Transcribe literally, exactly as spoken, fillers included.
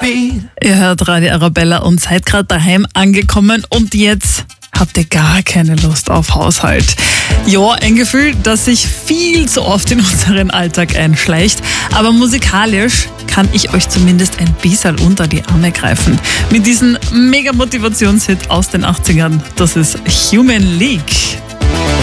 Ihr hört Radio Arabella und seid gerade daheim angekommen und jetzt habt ihr gar keine Lust auf Haushalt. Ja, ein Gefühl, das sich viel zu oft in unseren Alltag einschleicht, aber musikalisch kann ich euch zumindest ein bisschen unter die Arme greifen. Mit diesem Mega-Motivationshit aus den achtzigern, das ist Human League.